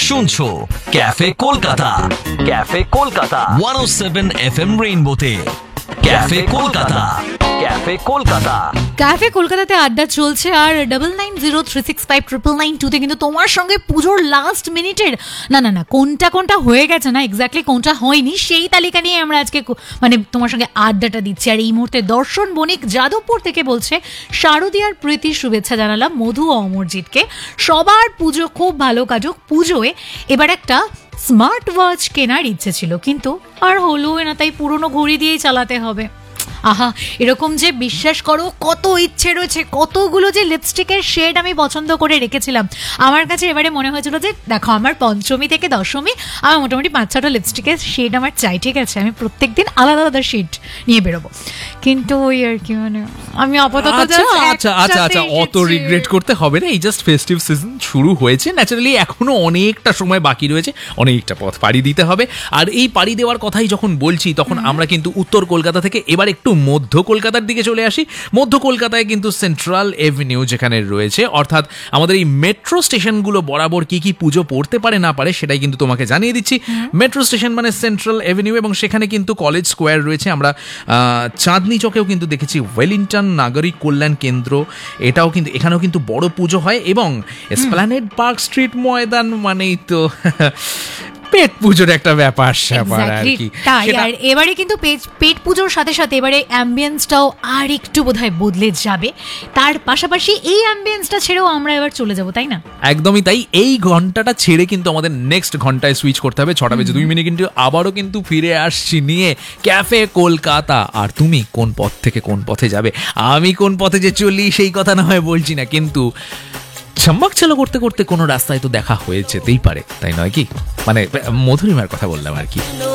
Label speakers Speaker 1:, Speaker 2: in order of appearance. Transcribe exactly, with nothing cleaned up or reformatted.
Speaker 1: শুনছো cafe Kolkata, cafe Kolkata one ও seven F M রেইনবোতে। Cafe Kolkata, cafe Kolkata,
Speaker 2: cafe কলকাতাতে আড্ডা চলছে। আর double nine zero three six five triple nine টুতে কিন্তু তোমার সঙ্গে পুজোর লাস্ট মিনিটের না না না কোনটা কোনটা হয়ে গেছে না এক্স্যাক্টলি কোনটা হয়নি সেই তালিকা নিয়ে আমরা আজকে মানে তোমার সঙ্গে আড্ডাটা দিচ্ছি। আর এই মুহূর্তে দর্শন বণিক যাদবপুর থেকে বলছে, শারদীয়ার প্রীতি শুভেচ্ছা জানালাম মধু ও অমরজিৎকে। সবার পুজো খুব ভালো কাজুক। পুজোয় এবার একটা স্মার্ট ওয়াচ কেনার ইচ্ছে ছিল, কিন্তু আর হলো না, তাই পুরনো ঘড়ি দিয়েই চালাতে হবে। আহা, এরকম যে বিশ্বাস করো কত ইচ্ছে রয়েছে, কতগুলো যে লিপস্টিকের শেড আমি পছন্দ করে রেখেছিলাম। আমার কাছে এবারে মনে হয়েছিল যে দেখো আমার পঞ্চমী থেকে দশমী আমার মোটামুটি পাঁচ ছটা লিপস্টিকের শেড আমার চাই, ঠিক আছে, আমি প্রত্যেক দিন আলাদা আলাদা শেড নিয়ে বেরোবো। কিন্তু ওই আর কি মানে আমি আপাতত
Speaker 3: আচ্ছা আচ্ছা আচ্ছা অত রিগ্রেট করতে হবে না, এই জাস্ট ফেস্টিভ সিজন শুরু হয়েছে, ন্যাচারালি এখনো অনেকটা সময় বাকি রয়েছে, অনেকটা পথ পাড়ি দিতে হবে। আর এই পাড়ি দেওয়ার কথাই যখন বলছি তখন আমরা কিন্তু উত্তর কলকাতা থেকে এবার একটু মধ্য কলকাতার দিকে চলে আসি। মধ্য কলকাতায় কিন্তু সেন্ট্রাল এভিনিউ যেখানে রয়েছে, অর্থাৎ আমাদের এই মেট্রো স্টেশনগুলো বরাবর কি কি পুজো পড়তে পারে না পারে সেটাই কিন্তু তোমাকে জানিয়ে দিচ্ছি। মেট্রো স্টেশন মানে সেন্ট্রাল এভিনিউ, এবং সেখানে কিন্তু কলেজ স্কোয়ার রয়েছে। আমরা চাঁদনি চকেও কিন্তু দেখেছি ওয়েলিংটন নাগরিক কল্যাণ কেন্দ্র, এটাও কিন্তু এখানেও কিন্তু বড় পুজো হয়। এবং এসপ্ল্যানেড পার্ক স্ট্রিট ময়দান মানেই তো পেট পুজোর একটা ব্যাপার স্যাপার আর কি।
Speaker 2: আর এবারে কিন্তু পেট পুজোর সাথে সাথে এবারে অ্যাম্বিয়েন্সটাও আর একটু বোধহয় বদলে যাবে। তার পাশাপাশি এই অ্যাম্বিয়েন্সটা ছেড়েও আমরা এবার চলে যাব, তাই না?
Speaker 3: একদমই তাই। এই ঘন্টাটা ছেড়ে কিন্তু আমাদের নেক্সট ঘন্টায় সুইচ করতে হবে। ছটা বেজে দুই মিনিট কিন্তু আবারও কিন্তু ফিরে আসছি নিয়ে ক্যাফে কলকাতা। আর তুমি কোন পথ থেকে কোন পথে যাবে, আমি কোন পথে যে চলি সেই কথা না হয় বলছি না, কিন্তু চম্মক চালো করতে করতে কোনো রাস্তায় তো দেখা হয়ে যেতেই পারে, তাই নয় কি? মানে মধুরিমার কথা বললাম আর কি।